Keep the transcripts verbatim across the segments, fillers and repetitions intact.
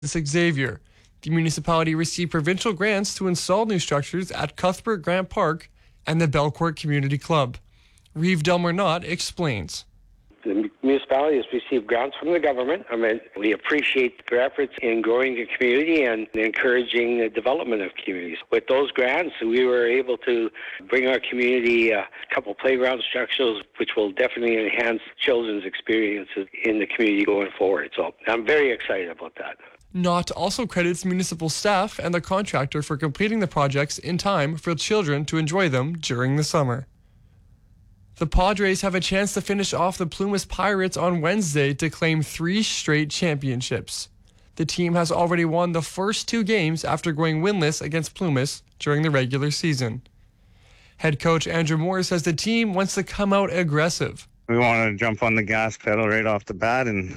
Xavier. The municipality received provincial grants to install new structures at Cuthbert Grant Park and the Belcourt Community Club. Reeve Delmernot explains. The municipality has received grants from the government. I mean, we appreciate their efforts in growing the community and encouraging the development of communities. With those grants, we were able to bring our community a couple playground structures, which will definitely enhance children's experiences in the community going forward. So I'm very excited about that. Knott also credits municipal staff and the contractor for completing the projects in time for children to enjoy them during the summer. The Padres have a chance to finish off the Plumas Pirates on Wednesday to claim three straight championships. The team has already won the first two games after going winless against Plumas during the regular season. Head coach Andrew Moore says the team wants to come out aggressive. We want to jump on the gas pedal right off the bat and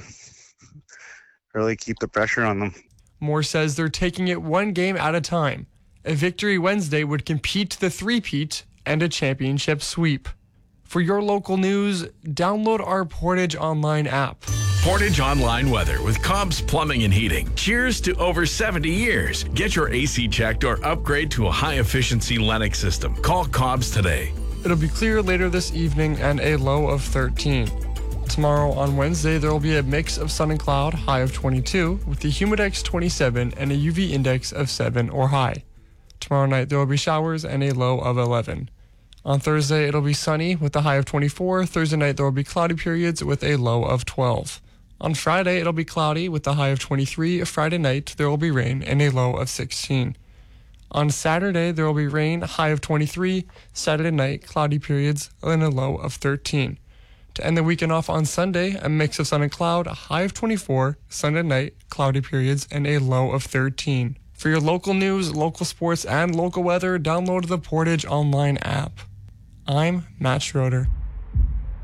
really keep the pressure on them. Moore says they're taking it one game at a time. A victory Wednesday would compete to the three-peat and a championship sweep. For your local news, download our Portage Online app. Portage Online weather with Cobb's Plumbing and Heating. Cheers to over seventy years. Get your A C checked or upgrade to a high-efficiency Lennox system. Call Cobb's today. It'll be clear later this evening and a low of thirteen. Tomorrow on Wednesday, there will be a mix of sun and cloud, high of twenty-two, with the humidex twenty-seven and a U V index of seven or high. Tomorrow night, there will be showers and a low of eleven. On Thursday, it'll be sunny with a high of twenty-four. Thursday night, there will be cloudy periods with a low of twelve. On Friday, it'll be cloudy with a high of twenty-three. Friday night, there will be rain and a low of sixteen. On Saturday, there will be rain, high of twenty-three. Saturday night, cloudy periods and a low of thirteen. To end the weekend off on Sunday, a mix of sun and cloud, a high of twenty-four. Sunday night, cloudy periods and a low of thirteen. For your local news, local sports, and local weather, download the Portage Online app. I'm Matt Schroeder.